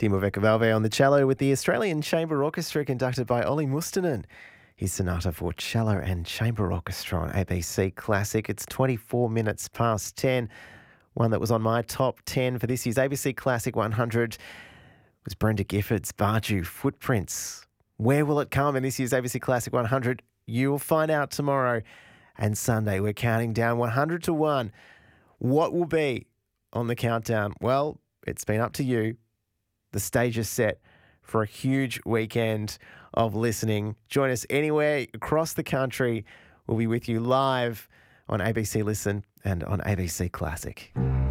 Timo Vecchiavalve on the cello with the Australian Chamber Orchestra conducted by Olli Mustonen. His sonata for cello and chamber orchestra on ABC Classic. It's 24 minutes past 10. One that was on my top 10 for this year's ABC Classic 100 was Brenda Gifford's Baju Footprints. Where will it come in this year's ABC Classic 100? You'll find out tomorrow. And Sunday, we're counting down 100 to 1. What will be on the countdown? Well, it's been up to you. The stage is set for a huge weekend of listening. Join us anywhere across the country. We'll be with you live on ABC Listen and on ABC Classic.